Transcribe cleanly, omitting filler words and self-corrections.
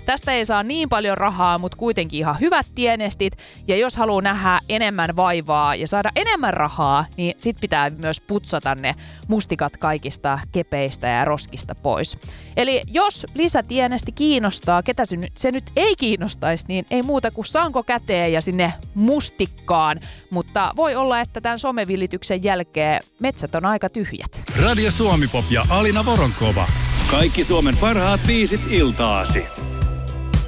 Tästä ei saa niin paljon rahaa, mutta kuitenkin ihan hyvät tienestit. Ja jos haluaa nähdä enemmän vaivaa ja saada enemmän rahaa, niin sit pitää myös putsata ne mustikat kaikista kepeistä ja roskista pois. Eli jos lisätienesti kiinnostaa, ketä se nyt ei kiinnostaisi, niin ei muuta kuin sanko käteen ja sinne mustikkaan. Mutta voi olla, että tämän somevillityksen jälkeen metsät on aika tyhjät. Radio Suomi Pop ja Alina Voronkova. Kaikki Suomen parhaat biisit iltaasi.